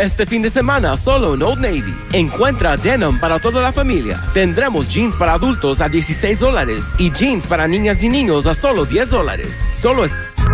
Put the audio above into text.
Este fin de semana, solo en Old Navy. Encuentra denim para toda la familia. Tendremos jeans para adultos a $16 y jeans para niñas y niños a solo $10. Solo